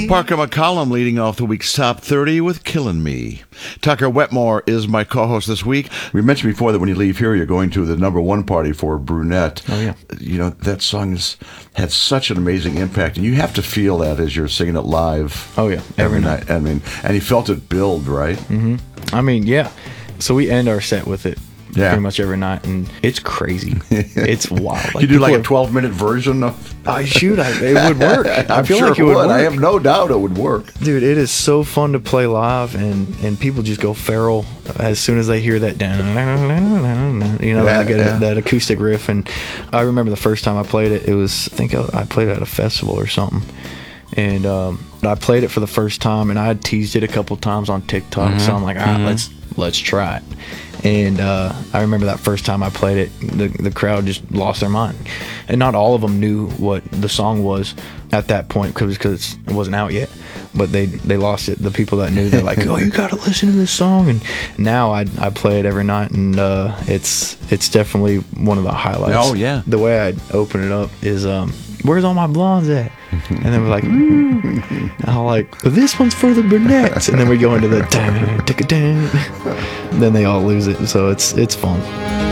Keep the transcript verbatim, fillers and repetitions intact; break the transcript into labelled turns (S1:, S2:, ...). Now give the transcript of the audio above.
S1: Parker McCollum leading off the week's top thirty with Killing Me. Tucker Wetmore is my co-host this week. We mentioned before that when you leave here, you're going to the number one party for Brunette.
S2: Oh, yeah.
S1: You know, that song has had such an amazing impact, and you have to feel that as you're singing it live.
S2: Oh, yeah.
S1: Every, every night. night. I mean, and you felt it build, right?
S2: Mm-hmm. I mean, yeah. So we end our set with it.
S1: Yeah.
S2: Pretty much every night, and it's crazy. It's wild.
S1: Like you do like a twelve-minute version of...
S2: I shoot, I, it would work. I feel
S1: sure
S2: like it would, would work.
S1: I have no doubt it would work.
S2: Dude, it is so fun to play live, and, and people just go feral as soon as they hear that, you know,
S1: yeah,
S2: that,
S1: yeah.
S2: that acoustic riff. And I remember the first time I played it, it was, I think I played it at a festival or something. And um, I played it for the first time, and I had teased it a couple times on TikTok. Mm-hmm. So I'm like, all right, mm-hmm. let's let's try it. And uh, I remember that first time I played it, the the crowd just lost their mind, and not all of them knew what the song was at that point because because it wasn't out yet. But they they lost it. The people that knew, they're like, "Oh, you gotta listen to this song." And now I I play it every night, and uh, it's it's definitely one of the highlights.
S1: Oh yeah.
S2: The way I open it up is, um, "Where's all my blondes at?" And then we're like, mm. I'm like, this one's for the brunettes. And then we go into the dun, tick, dun. Then they all lose it. So it's it's fun.